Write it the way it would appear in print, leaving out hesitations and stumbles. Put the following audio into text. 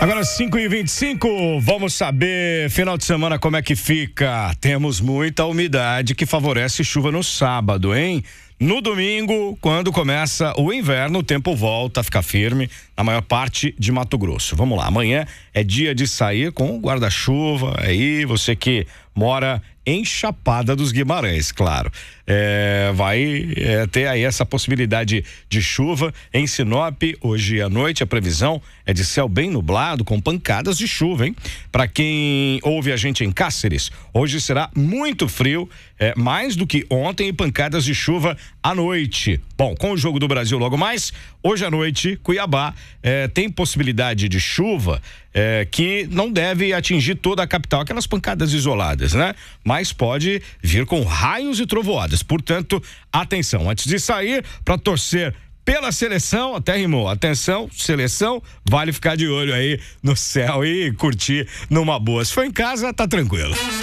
Agora 5h25, vamos saber, final de semana como é que fica? Temos muita umidade que favorece chuva no sábado, hein? No domingo, quando começa o inverno, o tempo volta a ficar firme na maior parte de Mato Grosso. Vamos lá, amanhã é dia de sair com guarda-chuva, aí você que mora em Chapada dos Guimarães, claro. Vai ter aí essa possibilidade de chuva em Sinop hoje à noite. A previsão é de céu bem nublado com pancadas de chuva, hein? Para quem ouve a gente em Cáceres, hoje será muito frio, mais do que ontem, e pancadas de chuva à noite. Bom, com o Jogo do Brasil logo mais, hoje à noite, Cuiabá tem possibilidade de chuva que não deve atingir toda a capital, aquelas pancadas isoladas, né? Mas pode vir com raios e trovoadas. Portanto, atenção, antes de sair para torcer pela seleção, até rimou, atenção, seleção, vale ficar de olho aí no céu e curtir numa boa. Se for em casa, tá tranquilo.